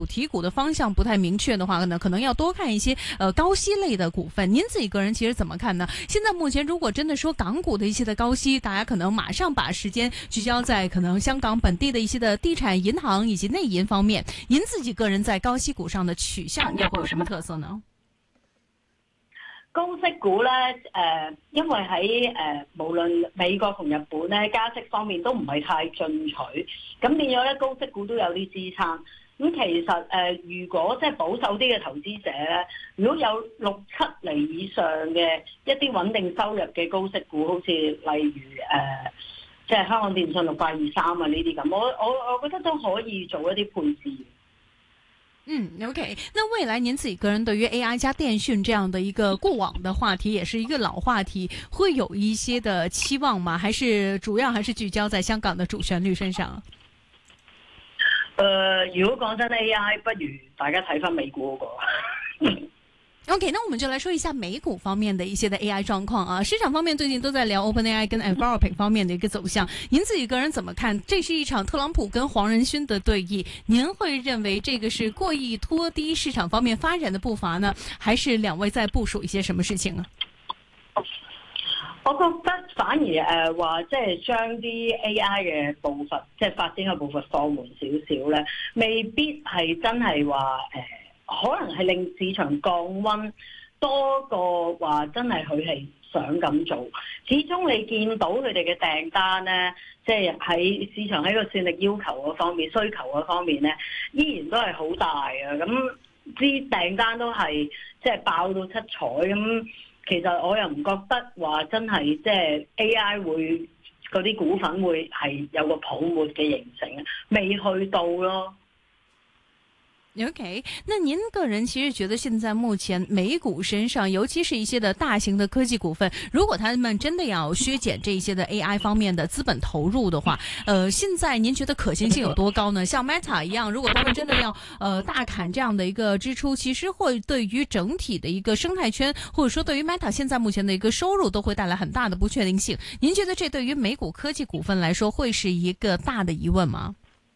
主题股的方向不太明确的话呢，可能要多看一些高息类的股份。您自己个人其实怎么看呢？现在目前如果真的说港股的一些的高息，大家可能马上把时间聚焦在可能香港本地的一些的地产、银行以及内银方面，您自己个人在高息股上的取向又会有什么特色呢？ 高息股咧，因為喺無論美國同日本咧加息方面都唔係太進取，咁變咗咧高息股都有啲支撐。咁其實如果即係保守啲嘅投資者咧，如果有6-7厘以上嘅一啲穩定收入嘅高息股，好似例如即係香港電訊6823啊呢啲咁，我覺得都可以做一啲配置。 OK， 那未来您自己个人对于 AI 加电讯这样的一个过往的话题，也是一个老话题，会有一些的期望吗？还是主要还是聚焦在香港的主旋律身上？ 如果講真 AI， 不如大家睇翻美股嗰個。 OK， 那我们就来说一下美股方面的一些的 AI 状况啊。市场方面最近都在聊 OpenAI 跟 Anthropic 方面的一个走向，您自己个人怎么看？这是一场特朗普跟黄仁勋的对弈，您会认为这个是過意拖低市场方面发展的步伐呢，还是两位在部署一些什么事情呢？ 我覺得反而話即係將啲 AI 嘅步伐，即係發展嘅步伐放緩少少咧，未必係真係話可能係令市場降溫多過話真係佢係想咁做。始終你見到佢哋嘅訂單咧，即係喺市場喺個算力要求嗰方面、需求嗰方面咧，依然都係好大啊！咁啲訂單都係即係爆到七彩咁。其實我又唔覺得話真係即係 AI 會嗰啲股份會係有個泡沫嘅形成，未去到咯。 OK， 那您个人其实觉得现在目前美股身上，尤其是一些的大型的科技股份，如果他们真的要削减这一些的 AI 方面的资本投入的话，现在您觉得可行性有多高呢？像 Meta 一样，如果他们真的要大砍这样的一个支出，其实会对于整体的一个生态圈，或者说對於 Meta 現在目前的一個收入都會帶來很大的不確定性。您覺得這對於美股科技股份來說會是一個大的疑問嗎？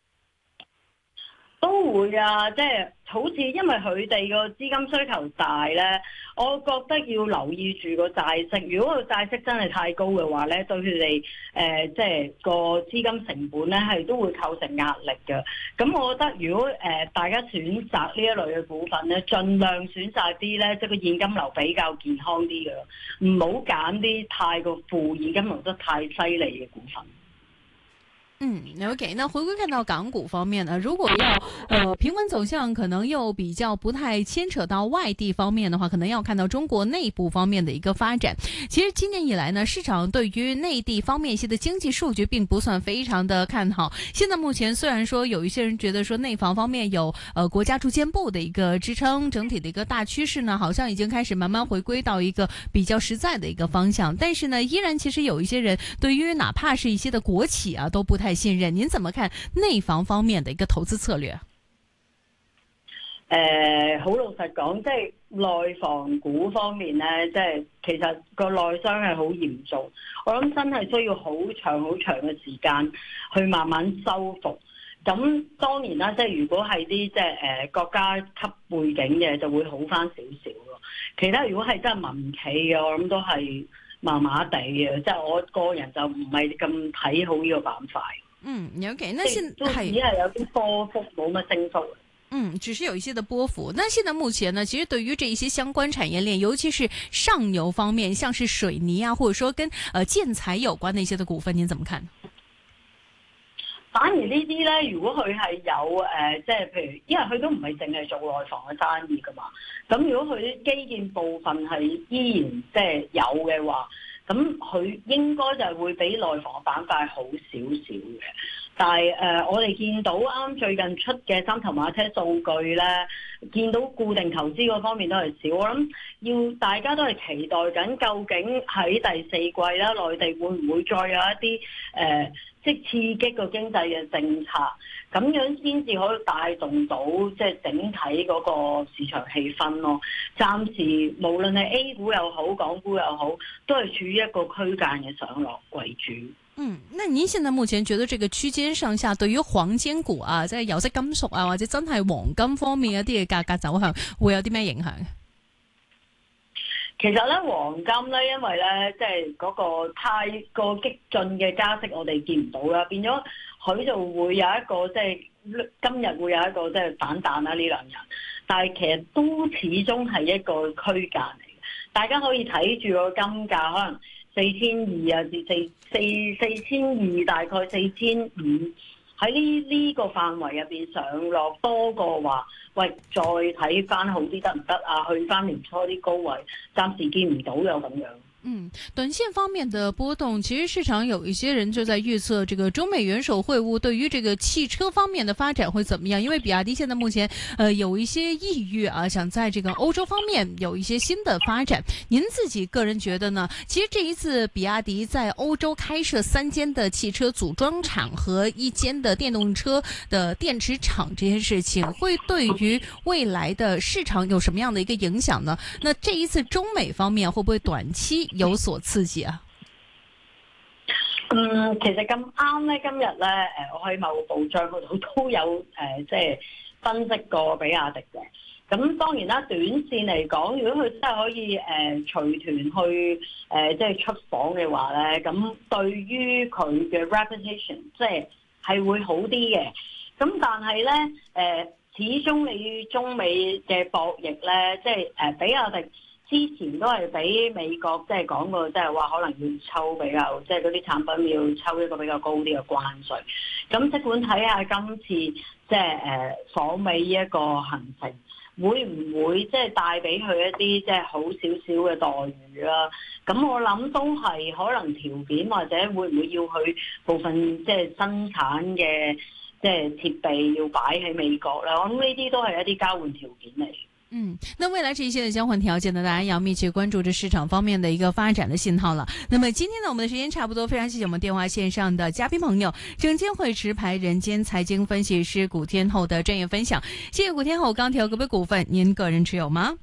都會啊，即係好似因為佢哋個資金需求大咧，我覺得要留意住個債息。如果個債息真係太高嘅話咧，對佢哋即係個資金成本咧係都會構成壓力嘅。咁我覺得如果大家選擇呢一類嘅股份咧，盡量選擇啲咧即係個現金流比較健康啲嘅，唔好揀啲太過負現金流得太犀利嘅股份。 OK， 那回歸看到港股方面呢，如果要平穩走向，可能又比較不太牽扯到外地方面的話，可能要看到中國內部方面的一個發展。其實今年以來呢，市場對於內地方面一些的經濟數據並不算非常的看好。現在目前雖然說有一些人覺得說內房方面有國家住建部的一個支撐，整體的一個大趨勢呢，好像已經開始慢慢回歸到一個比較實在的一個方向。但是呢，依然其實有一些人對於哪怕是一些的國企啊，都不太信任。您怎麼看內房方面的一個投資策略？ 好老實講，即係內房股方面咧，即係其實個內傷係好嚴重。我諗真係需要好長嘅時間去慢慢修復。咁當然啦，即係如果係啲即係國家級背景嘅，就會好翻少少咯。其他如果係真係民企嘅，我諗都係麻麻地嘅。即係我個人就唔係咁睇好呢個板塊。 OK， 那現都只係有啲波幅，冇乜升幅。 只是有一些的波幅。那現在目前呢，其實對於這一些相關產業鏈，尤其是上游方面，像是水泥啊，或者說跟建材有關的一些的股份，您怎麼看？ 反而呢啲咧，如果佢係有即係譬如，因為佢都唔係淨係做內房嘅生意噶嘛，咁如果佢啲基建部分係依然即係有嘅話，咁佢應該就會比內房嘅板塊好少少嘅。但係我哋見到啱最近出嘅三頭馬車數據咧，見到固定投資嗰方面都係少。我諗要大家都係期待緊，究竟喺第四季啦，內地會唔會再有一啲即係刺激個經濟嘅政策，咁樣先至可以帶動到即係整體嗰個市場氣氛咯。暫時無論係 A 股又好，港股又好，都係處於一個區間嘅上落為主。 那您現在目前覺得這個區間上下對於黃金股啊，即係有色金屬啊，或者真係黃金方面一啲嘅價格走向，會有啲咩影響？ 其實咧，黃金咧，因為咧，即係嗰個太過激進嘅加息，我哋見唔到啦，變咗佢就會有一個即係今日會有一個即係反彈啦呢兩日，但係其實都始終係一個區間嚟嘅，大家可以睇住個金價可能4200啊至4200，大概4500。喺呢個範圍入邊上落多過話，喂，再睇翻好啲得唔得啊？去翻年初啲高位，暫時見唔到有咁樣。 短線方面的波動，其實市場有一些人就在預測，這個中美元首會晤對於這個汽車方面的發展會怎麼樣？因為比亞迪現在目前有一些意欲啊，想在這個歐洲方面有一些新的發展。您自己個人覺得呢？其實這一次比亞迪在歐洲開設3間的汽車組裝廠和1間的電動車的電池廠，這件事情會對於未來的市場有什麼樣的一個影響呢？那這一次中美方面會不會短期有所刺激啊？ 其實咁啱咧，今日咧，我喺某個報章嗰度都有即係分析過比亞迪嘅。咁當然啦，短線嚟講，如果佢真係可以隨團去即係出訪嘅話咧，咁對於佢嘅 reputation 即係會好啲嘅。咁但係咧，始終你中美嘅博弈咧，即係比亞迪之前都係俾美國即係講過，即係話可能要抽比較，即係嗰啲產品要抽一個比較高啲嘅關稅。咁即管睇下今次即係訪美呢一個行程，會唔會即係帶俾佢一啲即係好少少嘅待遇啦？咁我諗都係可能條件，或者會唔會要去部分即係生產嘅即係設備要擺喺美國啦？我諗呢啲都係一啲交換條件嚟。 那未來這些的交換條件呢，大家要密切關注這市場方面的一個發展的信號了。那麼今天呢，我們的時間差不多，非常謝謝我們電話線上的嘉賓朋友，證監會持牌人兼財經分析師古天厚的專業分享。謝謝古天厚。鋼鐵股股份，您個人持有嗎？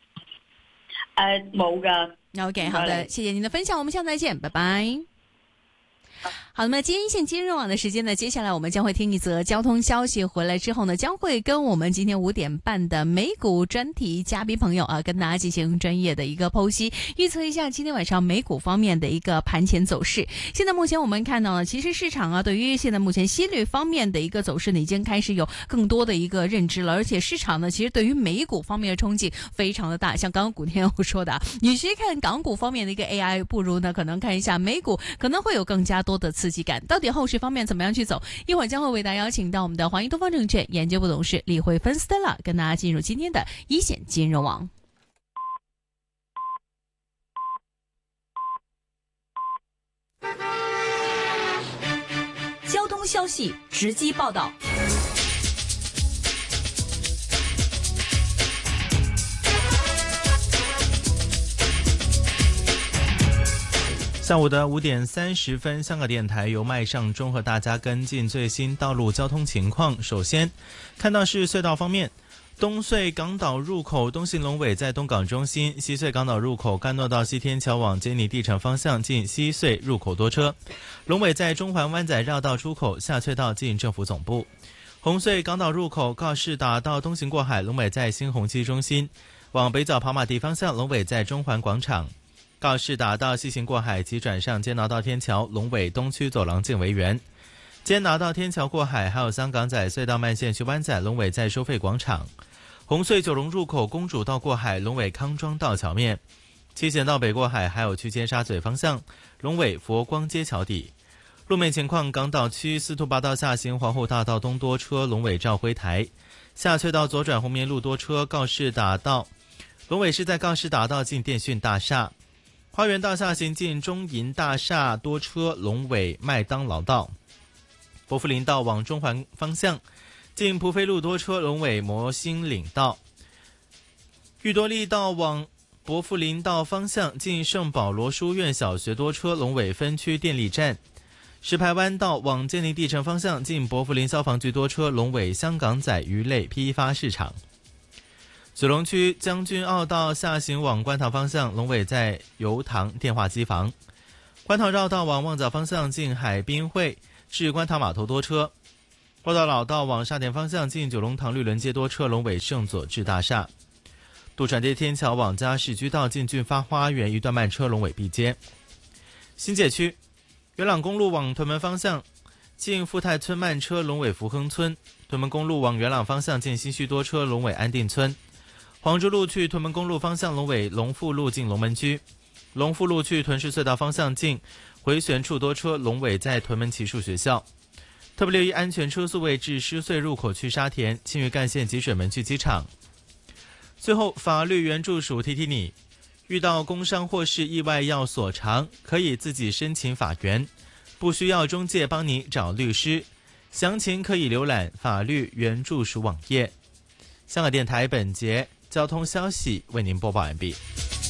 冇㗎。 OK，好的，謝謝您的分享，我們下次再見，拜拜。好，那麼今天一線金融網的時間呢，接下來我們將會聽一則交通消息，回來之後呢，將會跟我們今天5點半的美股專題嘉賓朋友啊，跟大家進行專業的一個剖析，預測一下今天晚上美股方面的一個盤前走勢。現在目前我們看到呢，其實市場啊，對於現在目前息率方面的一個走勢呢，已經開始有更多的一個認知了，而且市場呢，其實對於美股方面的衝擊非常的大，像剛剛古天厚說的，與其看港股方面的一個 AI，不如呢可能看一下美股，可能會有更加多的刺激感。到底後續方面怎麼樣去走？一會兒將會為大家邀請到我們的華盈東方證券研究部董事李慧芬 Stella， 跟大家進入今天的一線金融網。 交通消息直擊報道。 下午的5點30分，香港電台由麥尚中和大家跟進最新道路交通情況。首先看到是隧道方面，東隧港島入口東行龍尾在東港中心，西隧港島入口干諾道西天橋往堅尼地城方向近西隧入口多車，龍尾在中環灣仔繞道出口下隧道近政府總部。紅隧港島入口告士打道東行過海，龍尾在新鴻基中心，往北角跑馬地方向龍尾在中環廣場。告士打道西行過海急轉上堅拿道天橋，龍尾東區走廊近維園。堅拿道天橋過海還有香港仔隧道慢線去灣仔，龍尾在收費廣場。紅隧九龍入口公主道過海，龍尾康莊道橋面。七賢道北過海還有去尖沙咀方向，龍尾佛光街橋底。路面情況，港島區司徒拔道下行皇后大道東多車，龍尾肇輝台。下隧道左轉紅棉路多車，告士打道龍尾是在告士打道近電訊大廈。花園道下行近中銀大廈多車，龍尾麥當勞道。薄扶林道往中環方向近蒲飛路多車，龍尾摩星嶺道。裕多利道往薄扶林道方向近聖保羅書院小學多車，龍尾分區電力站。石排灣道往堅尼地城方向近薄扶林消防局多車，龍尾香港仔魚類批發市場。九龍區將軍澳道下行往觀塘方向，龍尾在油塘電話機房。 观塘绕道往旺角方向近海滨汇至观塘码头多车。报道老道往沙田方向近九龙塘绿伦街多车，龙尾圣佐治大厦。渡船街天桥往嘉市居道近俊发花园一段慢车，龙尾毕街。新界区元朗公路往屯门方向近富泰村慢车，龙尾福亨村。屯门公路往元朗方向近新墟多车，龙尾安定村。黄竹路去屯门公路方向龙尾龙富路近龙门居。龙富路去屯市隧道方向近回旋处多车，龙尾在屯门骑术学校。特别留意安全车速位置狮隧入口去沙田、青屿干线集水门去机场。最后，法律援助署提提你，遇到工伤或是意外要索偿，可以自己申请法援，不需要中介帮你找律师。详情可以浏览法律援助署网页。香港电台本节交通消息为您播报完毕。